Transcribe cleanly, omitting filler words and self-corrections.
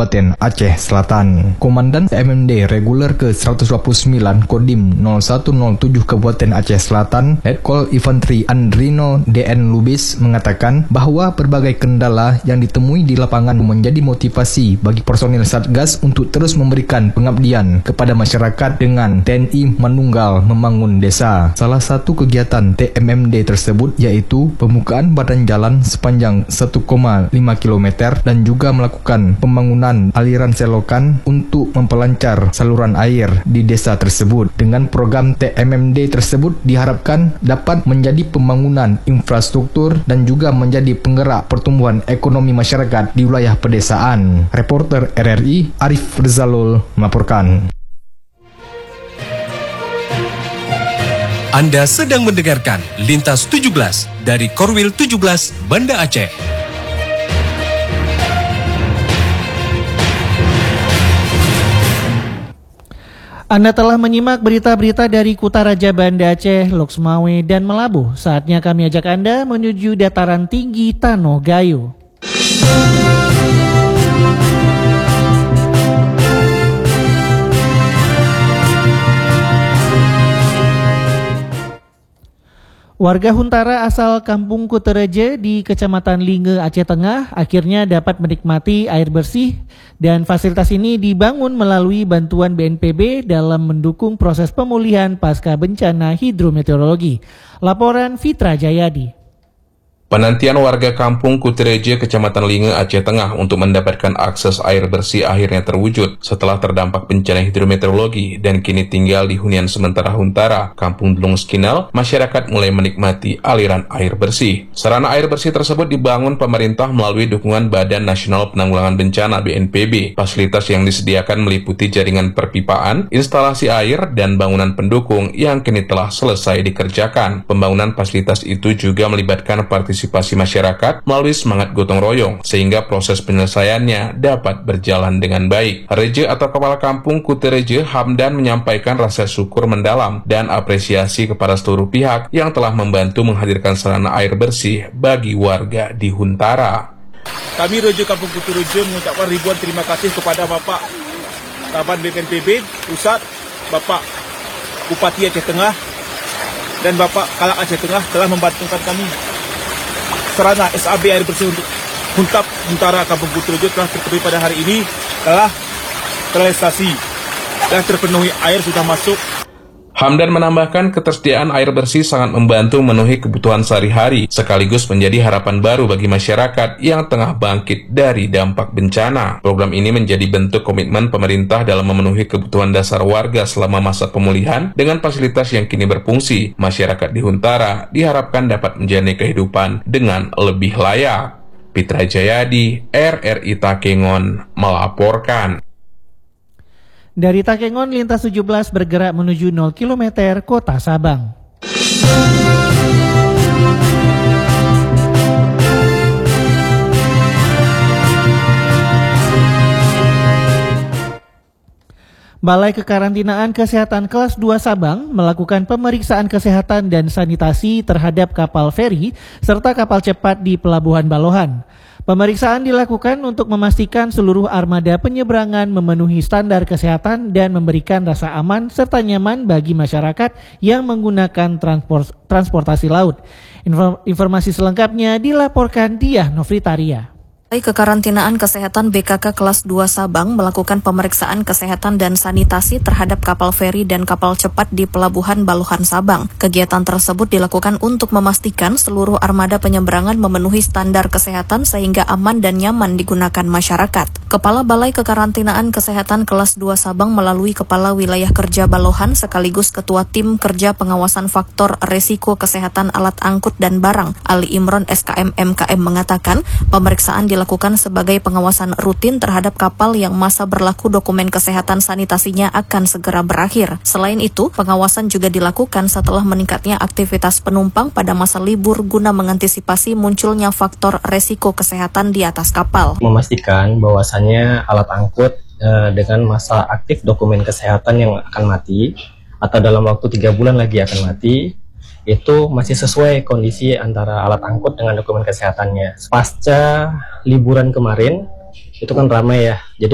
Kabupaten Aceh Selatan. Komandan TMMD Reguler ke-129 Kodim 0107 Kabupaten Aceh Selatan, Letkol Infanteri Andrino DN Lubis mengatakan bahwa berbagai kendala yang ditemui di lapangan menjadi motivasi bagi personil Satgas untuk terus memberikan pengabdian kepada masyarakat dengan TNI Manunggal Membangun Desa. Salah satu kegiatan TMMD tersebut yaitu pembukaan badan jalan sepanjang 1,5 km dan juga melakukan pembangunan aliran selokan untuk memperlancar saluran air di desa tersebut. Dengan program TMMD tersebut diharapkan dapat menjadi pembangunan infrastruktur dan juga menjadi penggerak pertumbuhan ekonomi masyarakat di wilayah pedesaan. Reporter RRI Arif Rizalul melaporkan. Anda sedang mendengarkan Lintas 17 dari Korwil 17 Banda Aceh. Anda telah menyimak berita-berita dari Kutaraja Banda Aceh, Loksmawe, dan Melabuh. Saatnya kami ajak Anda menuju dataran tinggi Tanoh Gayo. Warga Huntara asal Kampung Kutereje di Kecamatan Linge, Aceh Tengah akhirnya dapat menikmati air bersih dan fasilitas ini dibangun melalui bantuan BNPB dalam mendukung proses pemulihan pasca bencana hidrometeorologi. Laporan Fitra Jayadi. Penantian warga Kampung Kutereje, Kecamatan Linge, Aceh Tengah untuk mendapatkan akses air bersih akhirnya terwujud setelah terdampak bencana hidrometeorologi dan kini tinggal di hunian sementara Huntara, Kampung Delung Skinal, masyarakat mulai menikmati aliran air bersih. Sarana air bersih tersebut dibangun pemerintah melalui dukungan Badan Nasional Penanggulangan Bencana BNPB. Fasilitas yang disediakan meliputi jaringan perpipaan, instalasi air, dan bangunan pendukung yang kini telah selesai dikerjakan. Pembangunan fasilitas itu juga melibatkan partisipasi masyarakat melalui semangat gotong royong sehingga proses penyelesaiannya dapat berjalan dengan baik. Reje atau Kepala Kampung Kutereje Hamdan menyampaikan rasa syukur mendalam dan apresiasi kepada seluruh pihak yang telah membantu menghadirkan sarana air bersih bagi warga di Huntara. Kami Reje Kampung Kutereje mengucapkan ribuan terima kasih kepada Bapak Kaban BNPB Pusat, Bapak Bupati Aceh Tengah, dan Bapak Kalak Aceh Tengah telah membantukan kami. Sarana SAB air bersih untuk Huntara Kampung Kutereje telah terpenuhi pada hari ini, telah terrealisasi dan terpenuhi, air sudah masuk. Hamdan menambahkan ketersediaan air bersih sangat membantu memenuhi kebutuhan sehari-hari, sekaligus menjadi harapan baru bagi masyarakat yang tengah bangkit dari dampak bencana. Program ini menjadi bentuk komitmen pemerintah dalam memenuhi kebutuhan dasar warga selama masa pemulihan dengan fasilitas yang kini berfungsi. Masyarakat di Huntara diharapkan dapat menjalani kehidupan dengan lebih layak. Fitra Jayadi, RRI Takengon, melaporkan. Dari Takengon, Lintas 17 bergerak menuju 0 km Kota Sabang. Balai Kekarantinaan Kesehatan Kelas 2 Sabang melakukan pemeriksaan kesehatan dan sanitasi terhadap kapal feri serta kapal cepat di Pelabuhan Balohan. Pemeriksaan dilakukan untuk memastikan seluruh armada penyeberangan memenuhi standar kesehatan dan memberikan rasa aman serta nyaman bagi masyarakat yang menggunakan transportasi laut. Informasi selengkapnya dilaporkan Diah Novitaria. Balai Kekarantinaan Kesehatan BKK Kelas 2 Sabang melakukan pemeriksaan kesehatan dan sanitasi terhadap kapal feri dan kapal cepat di Pelabuhan Balohan Sabang. Kegiatan tersebut dilakukan untuk memastikan seluruh armada penyeberangan memenuhi standar kesehatan sehingga aman dan nyaman digunakan masyarakat. Kepala Balai Kekarantinaan Kesehatan Kelas 2 Sabang melalui Kepala Wilayah Kerja Balohan sekaligus Ketua Tim Kerja Pengawasan Faktor Resiko Kesehatan Alat Angkut dan Barang, Ali Imron SKM MKM mengatakan pemeriksaan dilakukan sebagai pengawasan rutin terhadap kapal yang masa berlaku dokumen kesehatan sanitasinya akan segera berakhir. Selain itu, pengawasan juga dilakukan setelah meningkatnya aktivitas penumpang pada masa libur guna mengantisipasi munculnya faktor resiko kesehatan di atas kapal. Memastikan bahwasannya alat angkut dengan masa aktif dokumen kesehatan yang akan mati atau dalam waktu 3 bulan lagi akan mati, itu masih sesuai kondisi antara alat angkut dengan dokumen kesehatannya. Pasca liburan kemarin itu kan ramai ya, jadi